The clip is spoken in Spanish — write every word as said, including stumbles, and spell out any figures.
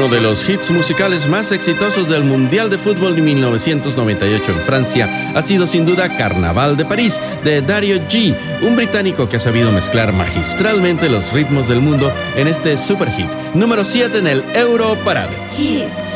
Uno de los hits musicales más exitosos del Mundial de Fútbol de mil novecientos noventa y ocho en Francia ha sido sin duda Carnaval de París, de Dario G., un británico que ha sabido mezclar magistralmente los ritmos del mundo en este superhit, número siete en el Europarade. Hits.